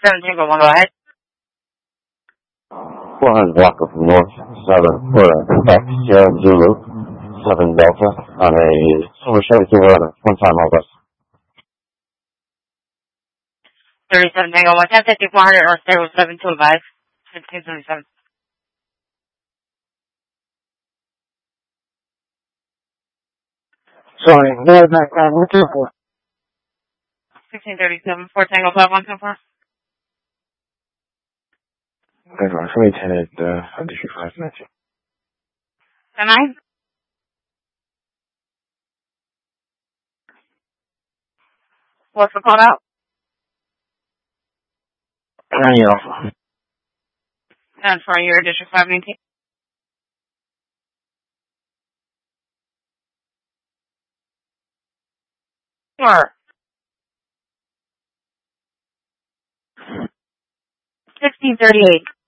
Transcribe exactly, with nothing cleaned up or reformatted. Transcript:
seventeen, go ahead. four hundred Walker from North, seven, or Quebec, Sierra Zulu, seven Delta, on a Silver Chevy Silverado, one time over. thirty-seven, Tango, one ten, fifty, four hundred, or zero seven two five, fifteen thirty-seven. Sorry, no, no, no, one two four. fifteen thirty-seven, four Tango, five one two four. Good one, somebody ten at, uh, District five, that's it. ten nine? What's the call out? nine Alpha. ten for your District five maintain. Sure. sixteen thirty-eight.